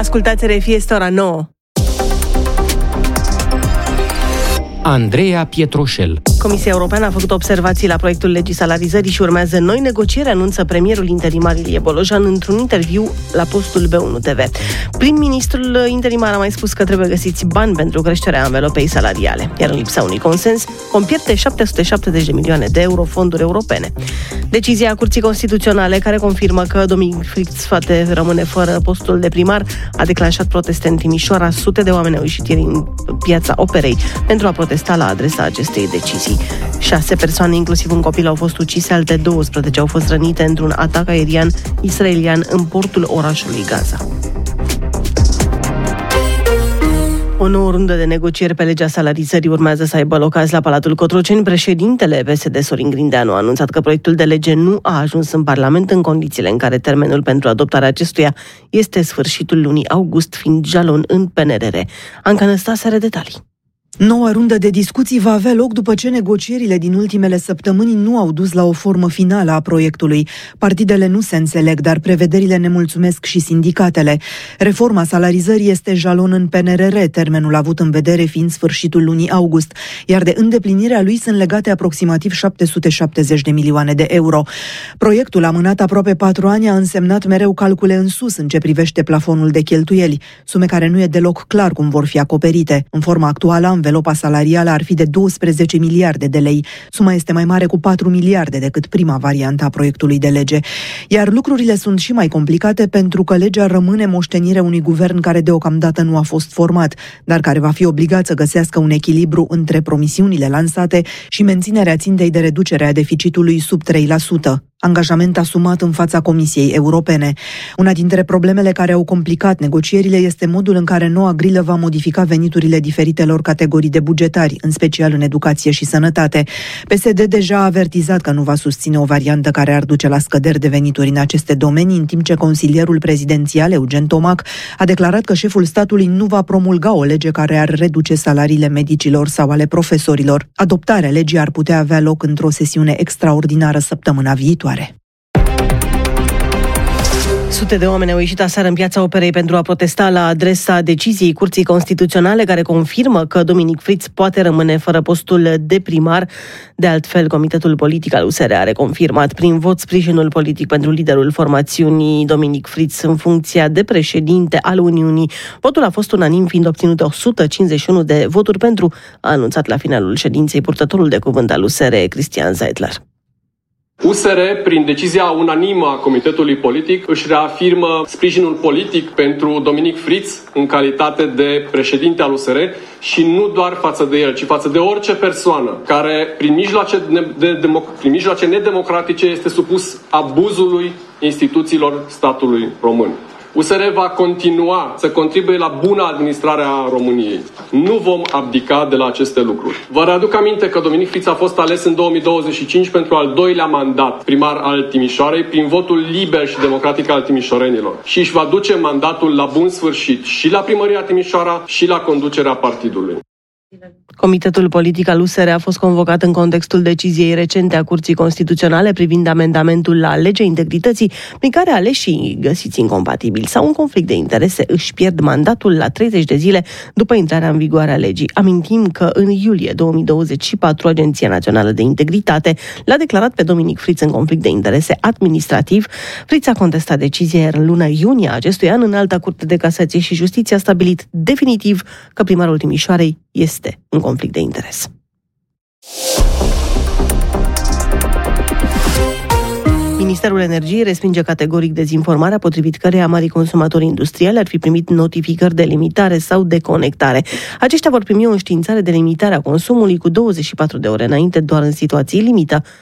Ascultați RFI, este ora 9. Andreea Pietroșel. Comisia Europeană a făcut observații la proiectul legii salarizării și urmează noi negocieri, anunță premierul interimar Ilie Bolojan într-un interviu la postul B1 TV. Prim-ministrul interimar a mai spus că trebuie găsiți bani pentru creșterea anvelopei salariale, iar în lipsa unui consens, vom pierde 770 de milioane de euro fonduri europene. Decizia Curții Constituționale, care confirmă că Dominic Fritz poate rămâne fără postul de primar, a declanșat proteste în Timișoara. Sute de oameni au ieșit ieri în piața Operei pentru a protesta la adresa acestei decizii. 6 persoane, inclusiv un copil, au fost ucise, alte 12 au fost rănite într-un atac aerian israelian în portul orașului Gaza. O nouă rundă de negocieri pe legea salarizării urmează să aibă loc azi la Palatul Cotroceni. Președintele PSD, Sorin Grindeanu, a anunțat că proiectul de lege nu a ajuns în Parlament în condițiile în care termenul pentru adoptarea acestuia este sfârșitul lunii august, fiind jalon în PNRR. Anca Năstase are detalii. Noua rundă de discuții va avea loc după ce negocierile din ultimele săptămâni nu au dus la o formă finală a proiectului. Partidele nu se înțeleg, dar prevederile nemulțumesc și sindicatele. Reforma salarizării este jalon în PNRR, termenul avut în vedere fiind sfârșitul lunii august, iar de îndeplinirea lui sunt legate aproximativ 770 de milioane de euro. Proiectul, amânat aproape 4 ani, a însemnat mereu calcule în sus în ce privește plafonul de cheltuieli, sume care nu e deloc clar cum vor fi acoperite. În forma actuală, învelopa salarială ar fi de 12 miliarde de lei. Suma este mai mare cu 4 miliarde decât prima variantă a proiectului de lege. Iar lucrurile sunt și mai complicate pentru că legea rămâne moștenire unui guvern care deocamdată nu a fost format, dar care va fi obligat să găsească un echilibru între promisiunile lansate și menținerea țintei de reducere a deficitului sub 3%. Angajament asumat în fața Comisiei Europene. Una dintre problemele care au complicat negocierile este modul în care noua grilă va modifica veniturile diferitelor categorii de bugetari, în special în educație și sănătate. PSD deja a avertizat că nu va susține o variantă care ar duce la scăderi de venituri în aceste domenii, în timp ce consilierul prezidențial, Eugen Tomac, a declarat că șeful statului nu va promulga o lege care ar reduce salariile medicilor sau ale profesorilor. Adoptarea legii ar putea avea loc într-o sesiune extraordinară săptămâna viitoare. Sute de oameni au ieșit aseară în piața Operei pentru a protesta la adresa deciziei Curții Constituționale, care confirmă că Dominic Fritz poate rămâne fără postul de primar. De altfel, Comitetul Politic al USR a reconfirmat prin vot sprijinul politic pentru liderul formațiunii Dominic Fritz în funcția de președinte al Uniunii. Votul a fost unanim, fiind obținute 151 de voturi pentru, a anunțat la finalul ședinței purtătorul de cuvânt al USR, Cristian Zeidler. USR, prin decizia unanimă a Comitetului Politic, își reafirmă sprijinul politic pentru Dominic Fritz în calitate de președinte al USR și nu doar față de el, ci față de orice persoană care, prin mijloace nedemocratice, este supus abuzului instituțiilor statului român. USR va continua să contribuie la bună administrare a României. Nu vom abdica de la aceste lucruri. Vă readuc aminte că Dominic Fritz a fost ales în 2025 pentru al doilea mandat primar al Timișoarei prin votul liber și democratic al timișorenilor și își va duce mandatul la bun sfârșit și la primăria Timișoara și la conducerea partidului. Comitetul politic al USR a fost convocat în contextul deciziei recente a Curții Constituționale privind amendamentul la legea integrității, prin care aleșii găsiți incompatibili sau un conflict de interese își pierd mandatul la 30 de zile după intrarea în vigoare a legii. Amintim că în iulie 2024 Agenția Națională de Integritate l-a declarat pe Dominic Fritz în conflict de interese administrativ. Fritz a contestat decizia, iar în luna iunie a acestui an Înalta Curte de Casație și Justiție a stabilit definitiv că primarul Timișoarei este în conflict de interes. Ministerul Energiei respinge categoric dezinformarea potrivit căreia marii consumatori industriali ar fi primit notificări de limitare sau deconectare. Aceștia vor primi o înștiințare de limitare a consumului cu 24 de ore înainte, doar în situații limită,